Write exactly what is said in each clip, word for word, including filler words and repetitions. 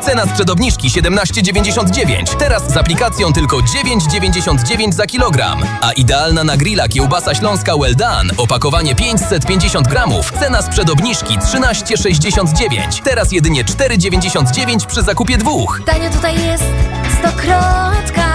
Cena sprzed obniżki siedemnaście dziewięćdziesiąt dziewięć. Teraz z aplikacją tylko dziewięć dziewięćdziesiąt dziewięć za kilogram. A idealna na grilla kiełbasa śląska Well Done, opakowanie pięćset pięćdziesiąt gramów. Cena sprzed obniżki trzynaście sześćdziesiąt dziewięć. Teraz jedynie cztery dziewięćdziesiąt dziewięć przy zakupie dwóch. Tanio tutaj jest stokrotka.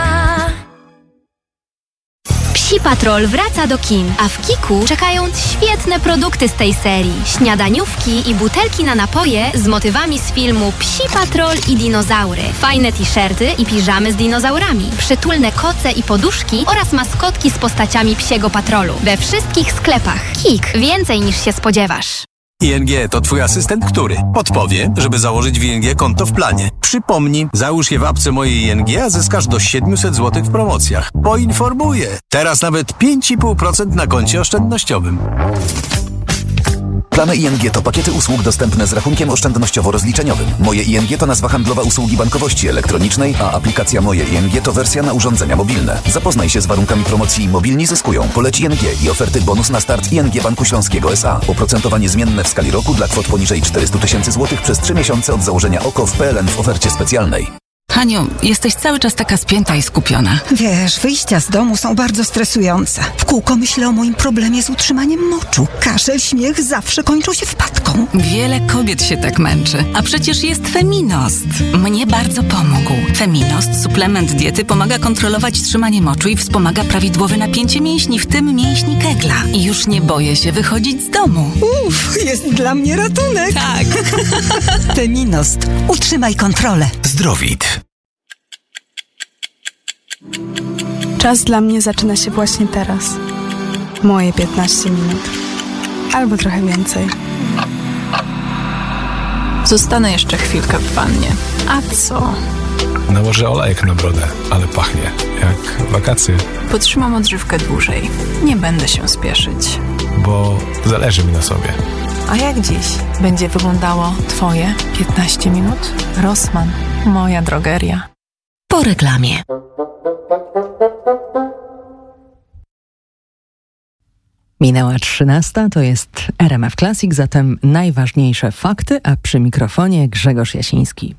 Psi Patrol wraca do kin, a w Kiku czekają świetne produkty z tej serii. Śniadaniówki i butelki na napoje z motywami z filmu Psi Patrol i dinozaury. Fajne t-shirty i piżamy z dinozaurami. Przytulne koce i poduszki oraz maskotki z postaciami Psiego Patrolu. We wszystkich sklepach. Kik. Więcej niż się spodziewasz. I N G to twój asystent, który podpowie, żeby założyć w I N G konto w planie. Przypomni, załóż je w apce mojej I N G, a zyskasz do siedemset złotych w promocjach. Poinformuję. Teraz nawet pięć i pół procent na koncie oszczędnościowym. Plany I N G to pakiety usług dostępne z rachunkiem oszczędnościowo-rozliczeniowym. Moje I N G to nazwa handlowa usługi bankowości elektronicznej, a aplikacja Moje I N G to wersja na urządzenia mobilne. Zapoznaj się z warunkami promocji Mobilni zyskują. Poleć I N G i oferty bonus na start I N G Banku Śląskiego S A. Oprocentowanie zmienne w skali roku dla kwot poniżej czterysta tysięcy złotych przez trzy miesiące od założenia O K O w P L N w ofercie specjalnej. Haniu, jesteś cały czas taka spięta i skupiona. Wiesz, wyjścia z domu są bardzo stresujące. W kółko myślę o moim problemie z utrzymaniem moczu. Kaszel, śmiech zawsze kończą się wpadką. Wiele kobiet się tak męczy. A przecież jest Feminost. Mnie bardzo pomógł. Feminost, suplement diety, pomaga kontrolować trzymanie moczu i wspomaga prawidłowe napięcie mięśni, w tym mięśni kegla. I już nie boję się wychodzić z domu. Uff, jest dla mnie ratunek. Tak. Feminost. Utrzymaj kontrolę. Zdrowit. Czas dla mnie zaczyna się właśnie teraz. Moje piętnaście minut. Albo trochę więcej. Zostanę jeszcze chwilkę w wannie. A co? Nałożę olejek na brodę, ale pachnie jak wakacje. Potrzymam odżywkę dłużej. Nie będę się spieszyć. Bo zależy mi na sobie. A jak dziś będzie wyglądało twoje piętnaście minut? Rossmann, moja drogeria. Po reklamie. Minęła trzynasta, to jest R M F Classic, zatem najważniejsze fakty, a przy mikrofonie Grzegorz Jasiński.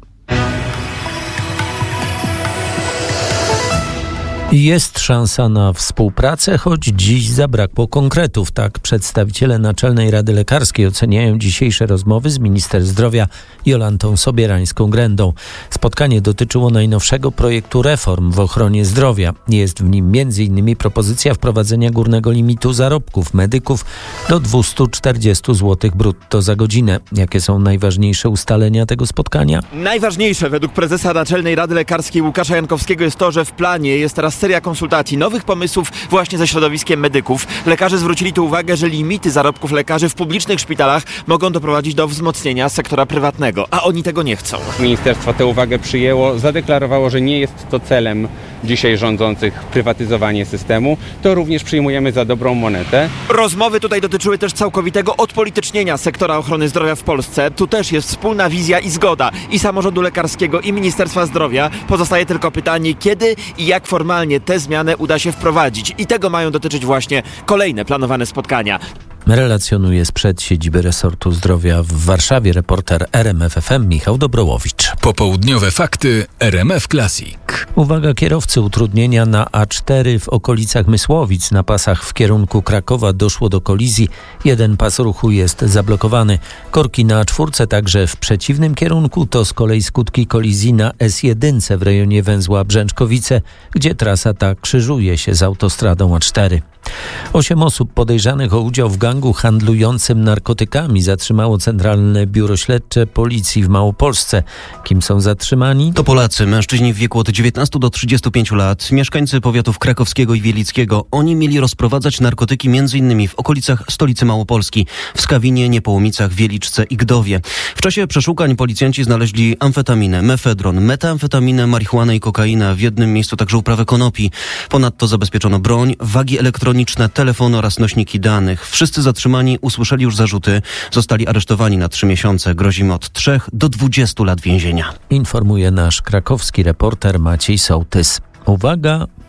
Jest szansa na współpracę, choć dziś zabrakło konkretów. Tak przedstawiciele Naczelnej Rady Lekarskiej oceniają dzisiejsze rozmowy z minister zdrowia Jolantą Sobierańską-Grędą. Spotkanie dotyczyło najnowszego projektu reform w ochronie zdrowia. Jest w nim między innymi propozycja wprowadzenia górnego limitu zarobków medyków do dwieście czterdzieści złotych brutto za godzinę. Jakie są najważniejsze ustalenia tego spotkania? Najważniejsze według prezesa Naczelnej Rady Lekarskiej Łukasza Jankowskiego jest to, że w planie jest teraz seria konsultacji, nowych pomysłów właśnie ze środowiskiem medyków. Lekarze zwrócili tu uwagę, że limity zarobków lekarzy w publicznych szpitalach mogą doprowadzić do wzmocnienia sektora prywatnego, a oni tego nie chcą. Ministerstwo tę uwagę przyjęło, zadeklarowało, że nie jest to celem dzisiaj rządzących prywatyzowanie systemu. To również przyjmujemy za dobrą monetę. Rozmowy tutaj dotyczyły też całkowitego odpolitycznienia sektora ochrony zdrowia w Polsce. Tu też jest wspólna wizja i zgoda i samorządu lekarskiego, i Ministerstwa Zdrowia. Pozostaje tylko pytanie, kiedy i jak formalnie te zmiany uda się wprowadzić. I tego mają dotyczyć właśnie kolejne planowane spotkania. Relacjonuje sprzed siedziby resortu zdrowia w Warszawie reporter R M F F M Michał Dobrołowicz. Popołudniowe fakty R M F Classic. Uwaga kierowcy, utrudnienia na A cztery w okolicach Mysłowic. Na pasach w kierunku Krakowa doszło do kolizji. Jeden pas ruchu jest zablokowany. Korki na A cztery także w przeciwnym kierunku to z kolei skutki kolizji na S jeden w rejonie węzła Brzęczkowice, gdzie trasa ta krzyżuje się z autostradą A cztery. Osiem osób podejrzanych o udział w gangu handlującym narkotykami zatrzymało Centralne Biuro Śledcze Policji w Małopolsce. Kim są zatrzymani? To Polacy, mężczyźni w wieku od dziewiętnastu do trzydziestu pięciu lat, mieszkańcy powiatów krakowskiego i wielickiego. Oni mieli rozprowadzać narkotyki m.in. w okolicach stolicy Małopolski, w Skawinie, Niepołomicach, Wieliczce i Gdowie. W czasie przeszukań policjanci znaleźli amfetaminę, mefedron, metamfetaminę, marihuanę i kokainę, w jednym miejscu także uprawę konopi. Ponadto zabezpieczono broń, wagi elektroniczne, telefony oraz nośniki danych. Wszyscy zatrzymani usłyszeli już zarzuty. Zostali aresztowani na trzy miesiące. Grozi im od trzech do dwudziestu lat więzienia. Informuje nasz krakowski reporter Maciej Sołtys. Uwaga,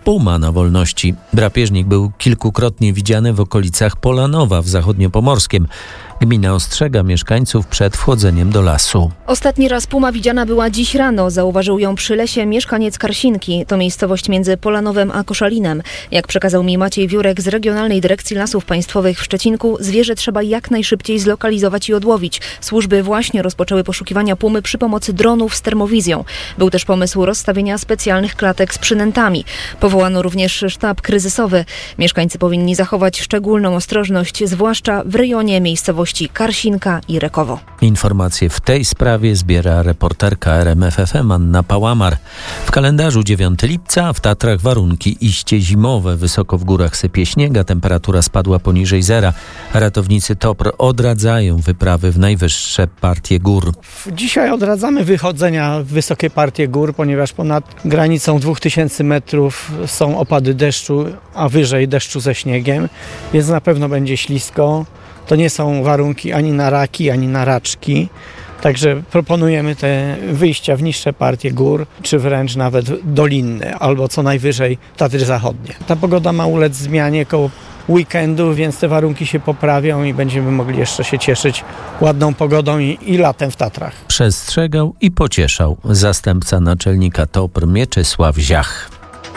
Puma na wolności. Drapieżnik był kilkukrotnie widziany w okolicach Polanowa w Zachodniopomorskiem. Gmina ostrzega mieszkańców przed wchodzeniem do lasu. Ostatni raz puma widziana była dziś rano. Zauważył ją przy lesie mieszkaniec Karsinki. To miejscowość między Polanowem a Koszalinem. Jak przekazał mi Maciej Wiórek z Regionalnej Dyrekcji Lasów Państwowych w Szczecinku, zwierzę trzeba jak najszybciej zlokalizować i odłowić. Służby właśnie rozpoczęły poszukiwania pumy przy pomocy dronów z termowizją. Był też pomysł rozstawienia specjalnych klatek z przynętami. Powołano również sztab kryzysowy. Mieszkańcy powinni zachować szczególną ostrożność, zwłaszcza w rejonie miejscowości Karsinka i Rekowo. Informacje w tej sprawie zbiera reporterka R M F F M Anna Pałamar. W kalendarzu dziewiątego lipca, a w Tatrach warunki iście zimowe. Wysoko w górach sypie śniega, temperatura spadła poniżej zera. Ratownicy T O P R odradzają wyprawy w najwyższe partie gór. Dzisiaj odradzamy wychodzenia w wysokie partie gór, ponieważ ponad granicą dwóch tysięcy metrów są opady deszczu, a wyżej deszczu ze śniegiem, więc na pewno będzie ślisko. To nie są warunki ani na raki, ani na raczki. Także proponujemy te wyjścia w niższe partie gór, czy wręcz nawet dolinne, albo co najwyżej Tatry Zachodnie. Ta pogoda ma ulec zmianie koło weekendu, więc te warunki się poprawią i będziemy mogli jeszcze się cieszyć ładną pogodą i, i latem w Tatrach. Przestrzegał i pocieszał zastępca naczelnika T O P R Mieczysław Ziach.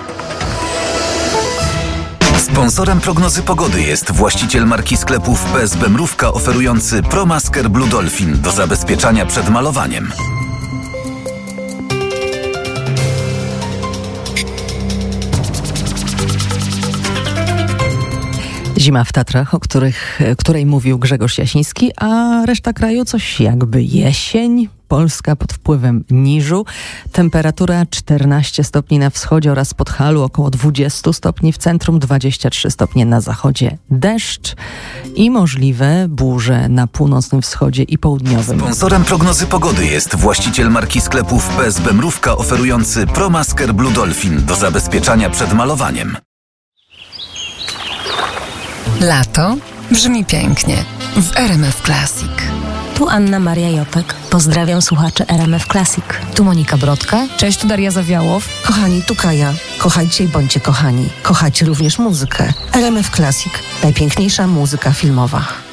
Sponsorem prognozy pogody jest właściciel marki sklepów P S B Mrówka oferujący ProMasker Blue Dolphin do zabezpieczania przed malowaniem. Zima w Tatrach, o których, której mówił Grzegorz Jasiński, a reszta kraju coś jakby jesień. Polska pod wpływem niżu. Temperatura czternaście stopni na wschodzie oraz Podhalu, około dwadzieścia stopni w centrum, dwadzieścia trzy stopnie na zachodzie. Deszcz i możliwe burze na północnym wschodzie i południowym. Sponsorem prognozy pogody jest właściciel marki sklepów P S B Mrówka oferujący ProMasker Blue Dolphin do zabezpieczania przed malowaniem. Lato brzmi pięknie w R M F Classic. Tu Anna Maria Jotek. Pozdrawiam słuchaczy R M F Classic. Tu Monika Brodka. Cześć, tu Daria Zawiałow. Kochani, tu Kaja. Kochajcie i bądźcie kochani. Kochajcie również muzykę. R M F Classic. Najpiękniejsza muzyka filmowa.